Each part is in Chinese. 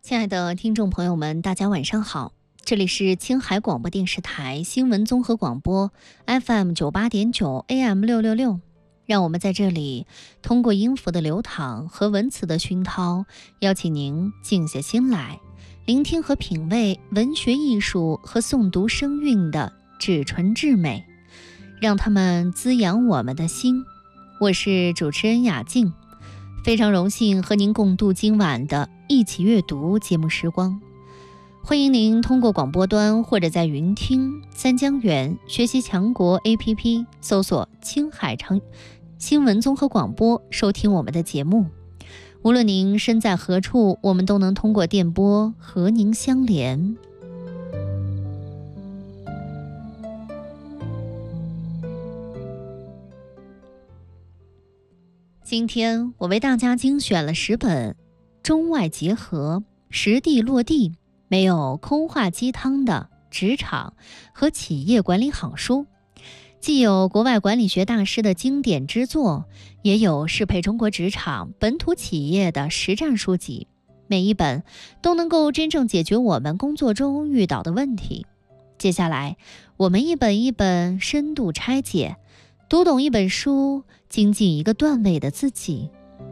亲爱的听众朋友们，大家晚上好，这里是青海广播电视台新闻综合广播 FM98.9 AM666，让我们在这里通过音符的流淌和文词的熏陶，邀请您静下心来，聆听和品味文学艺术和诵读声韵的至纯至美，让它们滋养我们的心。我是主持人雅静，非常荣幸和您共度今晚的一起阅读节目时光。欢迎您通过广播端或者在云听、三江源、学习强国 APP 搜索青海长新闻综合广播收听我们的节目。无论您身在何处，我们都能通过电波和您相连。今天我为大家精选了10本中外结合、实地落地、没有空话鸡汤的职场和企业管理好书，既有国外管理学大师的经典之作，也有适配中国职场、本土企业的实战书籍，每一本都能够真正解决我们工作中遇到的问题。接下来我们一本一本深度拆解，读懂一本书，精进一个段位的自己。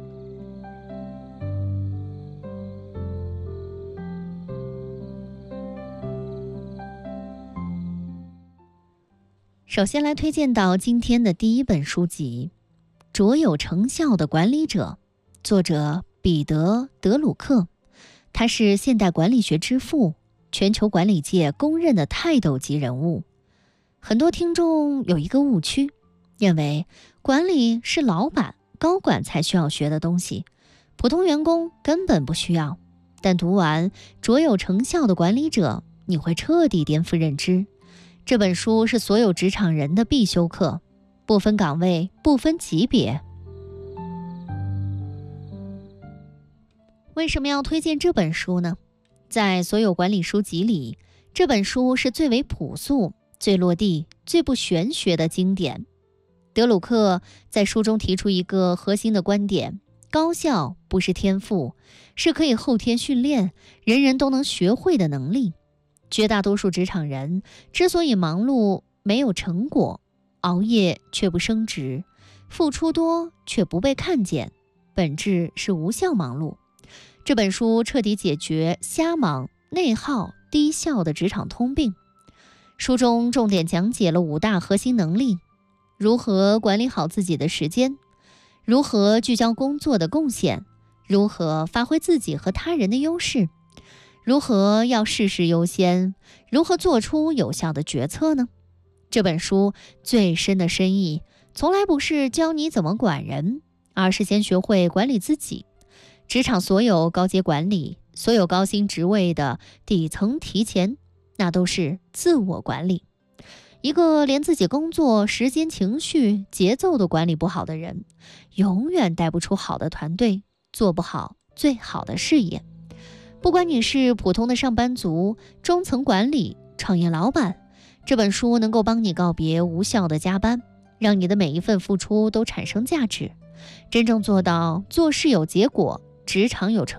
首先来推荐到今天的第一本书籍《卓有成效的管理者》，作者彼得·德鲁克，他是现代管理学之父，全球管理界公认的泰斗级人物。很多听众有一个误区，认为管理是老板、高管才需要学的东西，普通员工根本不需要。但读完《卓有成效的管理者》，你会彻底颠覆认知。这本书是所有职场人的必修课，不分岗位，不分级别。为什么要推荐这本书呢？在所有管理书籍里，这本书是最为朴素、最落地、最不玄学的经典。德鲁克在书中提出一个核心的观点：高效不是天赋，是可以后天训练、人人都能学会的能力。绝大多数职场人之所以忙碌没有成果，熬夜却不升职，付出多却不被看见，本质是无效忙碌。这本书彻底解决瞎忙、内耗、低效的职场通病。书中重点讲解了5大核心能力：如何管理好自己的时间，如何聚焦工作的贡献，如何发挥自己和他人的优势，如何要事事优先，如何做出有效的决策呢？这本书最深的深意，从来不是教你怎么管人，而是先学会管理自己。职场所有高阶管理、所有高薪职位的底层提前，那都是自我管理。一个连自己工作、时间、情绪、节奏都管理不好的人，永远带不出好的团队，做不好最好的事业。不管你是普通的上班族、中层管理、创业老板，这本书能够帮你告别无效的加班，让你的每一份付出都产生价值，真正做到做事有结果，职场有成